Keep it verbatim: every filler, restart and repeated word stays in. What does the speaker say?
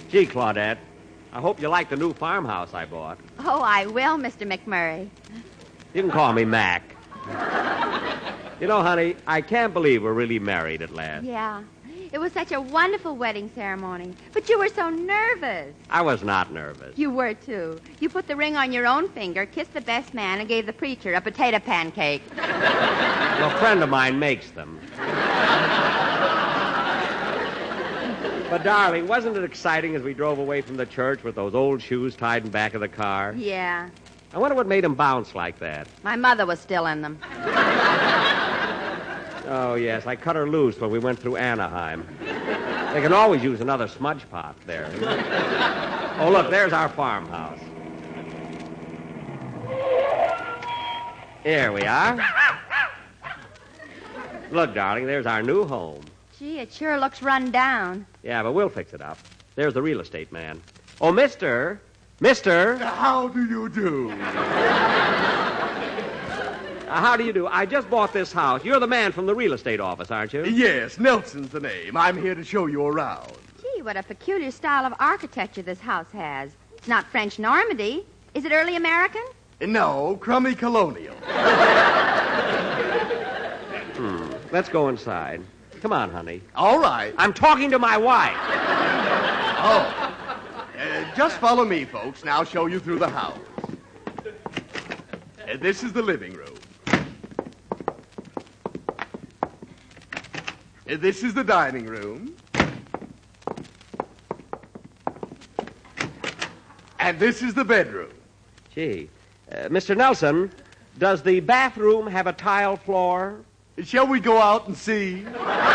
Gee, Claudette, I hope you like the new farmhouse I bought. Oh, I will, Mister McMurray. You can call me Mac. You know, honey, I can't believe we're really married at last. Yeah. It was such a wonderful wedding ceremony. But you were so nervous. I was not nervous. You were, too. You put the ring on your own finger, kissed the best man, and gave the preacher a potato pancake. Well, a friend of mine makes them. But, darling, wasn't it exciting as we drove away from the church with those old shoes tied in back of the car? Yeah. I wonder what made them bounce like that. My mother was still in them. Oh, yes, I cut her loose when we went through Anaheim. They can always use another smudge pot there. Oh, look, there's our farmhouse. Here we are. Look, darling, there's our new home. Gee, it sure looks run down. Yeah, but we'll fix it up. There's the real estate man. Oh, mister, mister. How do you do? Uh, how do you do? I just bought this house. You're the man from the real estate office, aren't you? Yes, Nelson's the name. I'm here to show you around. Gee, what a peculiar style of architecture this house has. It's not French Normandy. Is it early American? No, crummy colonial. Hmm. Let's go inside. Come on, honey. All right. I'm talking to my wife. Oh. Uh, just follow me, folks, and I'll show you through the house. Uh, this is the living room. Uh, this is the dining room. And this is the bedroom. Gee. Uh, Mister Nelson, does the bathroom have a tile floor? Shall we go out and see?